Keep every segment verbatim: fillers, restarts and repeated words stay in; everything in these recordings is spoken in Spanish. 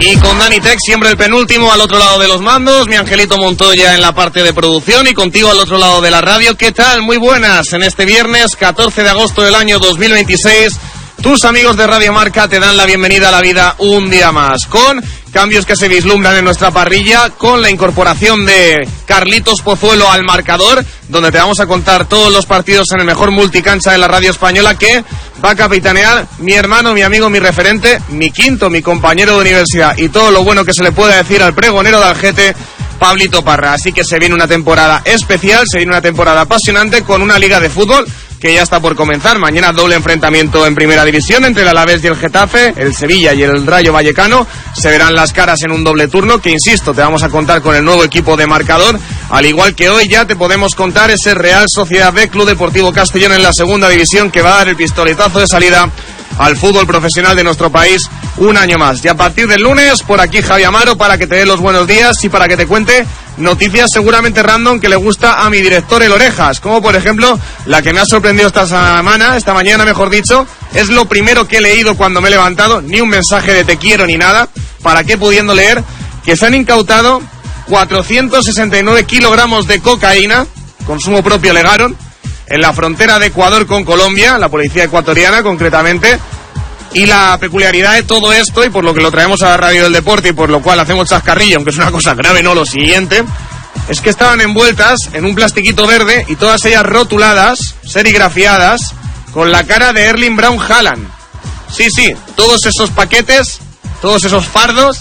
Y con Dani Tech, siempre el penúltimo al otro lado de los mandos, mi Angelito Montoya en la parte de producción y contigo al otro lado de la radio. ¿Qué tal? Muy buenas. En este viernes catorce de agosto del año dos mil veintiséis, tus amigos de Radio Marca te dan la bienvenida a la vida un día más, con cambios que se vislumbran en nuestra parrilla, con la incorporación de Carlitos Pozuelo al marcador, donde te vamos a contar todos los partidos en el mejor multicancha de la radio española, que va a capitanear mi hermano, mi amigo, mi referente, mi quinto, mi compañero de universidad, y todo lo bueno que se le pueda decir al pregonero de Algete, Pablito Parra. Así que se viene una temporada especial, se viene una temporada apasionante, con una liga de fútbol que ya está por comenzar. Mañana doble enfrentamiento en Primera División entre el Alavés y el Getafe, el Sevilla y el Rayo Vallecano. Se verán las caras en un doble turno que, insisto, te vamos a contar con el nuevo equipo de marcador, al igual que hoy ya te podemos contar ese Real Sociedad B Club Deportivo Castellón en la Segunda División, que va a dar el pistoletazo de salida al fútbol profesional de nuestro país un año más. Y a partir del lunes, por aquí Javi Amaro para que te dé los buenos días y para que te cuente noticias seguramente random que le gusta a mi director El Orejas, como por ejemplo la que me ha sorprendido esta semana, esta mañana mejor dicho. Es lo primero que he leído cuando me he levantado, ni un mensaje de te quiero ni nada, para qué pudiendo leer que se han incautado cuatrocientos sesenta y nueve kilogramos de cocaína, consumo propio legaron, en la frontera de Ecuador con Colombia, la policía ecuatoriana concretamente. Y la peculiaridad de todo esto, y por lo que lo traemos a la radio del deporte y por lo cual hacemos chascarrillo, aunque es una cosa grave, no lo siguiente, es que estaban envueltas en un plastiquito verde y todas ellas rotuladas, serigrafiadas, con la cara de Erling Braun Haaland. Sí, sí, todos esos paquetes, todos esos fardos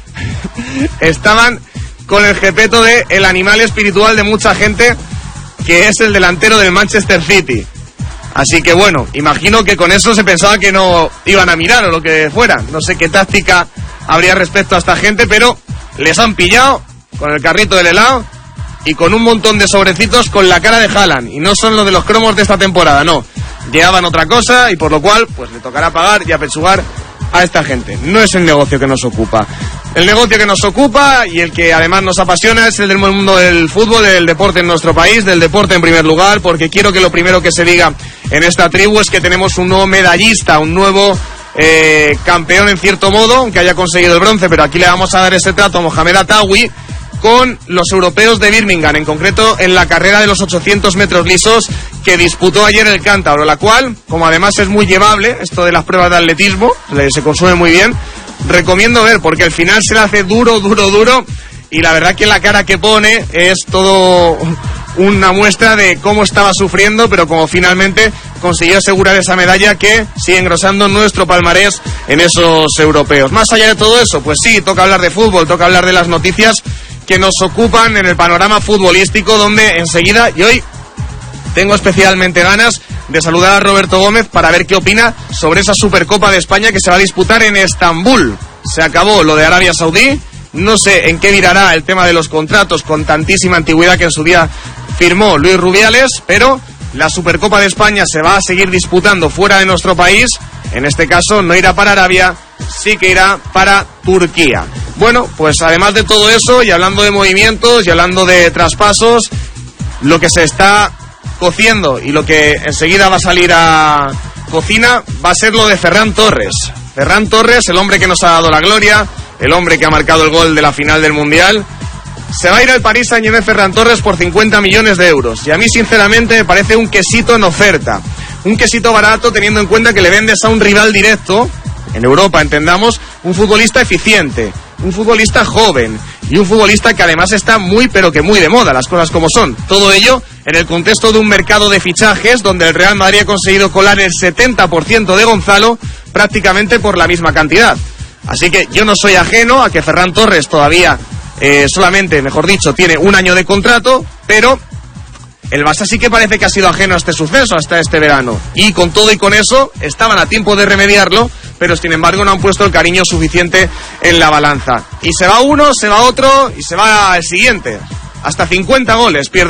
estaban con el jepeto de el animal espiritual de mucha gente, que es el delantero del Manchester City. Así que bueno, imagino que con eso se pensaba que no iban a mirar o lo que fuera. No sé qué táctica habría respecto a esta gente, pero les han pillado con el carrito del helado y con un montón de sobrecitos con la cara de Haaland. Y no son los de los cromos de esta temporada, no. Llevaban otra cosa y por lo cual pues le tocará pagar y apechugar a esta gente. No es el negocio que nos ocupa. El negocio que nos ocupa y el que además nos apasiona es el del mundo del fútbol, del deporte en nuestro país, del deporte en primer lugar, porque quiero que lo primero que se diga en esta tribu es que tenemos un nuevo medallista, un nuevo eh, campeón en cierto modo, aunque haya conseguido el bronce, pero aquí le vamos a dar ese trato a Mohamed Atawi con los europeos de Birmingham, en concreto en la carrera de los ochocientos metros lisos que disputó ayer el cántabro, la cual, como además es muy llevable, esto de las pruebas de atletismo, se consume muy bien, recomiendo ver, porque al final se le hace duro, duro, duro, y la verdad que la cara que pone es todo una muestra de cómo estaba sufriendo, pero como finalmente consiguió asegurar esa medalla que sigue engrosando nuestro palmarés en esos europeos. Más allá de todo eso, pues sí, toca hablar de fútbol, toca hablar de las noticias que nos ocupan en el panorama futbolístico, donde enseguida, y hoy tengo especialmente ganas de saludar a Roberto Gómez para ver qué opina sobre esa Supercopa de España que se va a disputar en Estambul. Se acabó lo de Arabia Saudí, no sé en qué virará el tema de los contratos con tantísima antigüedad que en su día firmó Luis Rubiales, pero la Supercopa de España se va a seguir disputando fuera de nuestro país. En este caso no irá para Arabia, sí que irá para Turquía. Bueno, pues además de todo eso, y hablando de movimientos, y hablando de traspasos, lo que se está cociendo y lo que enseguida va a salir a cocina va a ser lo de Ferran Torres. Ferran Torres, el hombre que nos ha dado la gloria, el hombre que ha marcado el gol de la final del Mundial, se va a ir al Paris Saint-Germain Ferran Torres por cincuenta millones de euros. Y a mí sinceramente me parece un quesito en oferta. Un quesito barato teniendo en cuenta que le vendes a un rival directo, en Europa entendamos, un futbolista eficiente, un futbolista joven y un futbolista que además está muy pero que muy de moda, las cosas como son. Todo ello en el contexto de un mercado de fichajes donde el Real Madrid ha conseguido colar el setenta por ciento de Gonzalo prácticamente por la misma cantidad. Así que yo no soy ajeno a que Ferran Torres todavía eh, solamente, mejor dicho, tiene un año de contrato, pero el Barça sí que parece que ha sido ajeno a este suceso hasta este verano. Y con todo y con eso estaban a tiempo de remediarlo, pero sin embargo no han puesto el cariño suficiente en la balanza. Y se va uno, se va otro y se va el siguiente. Hasta cincuenta goles pierde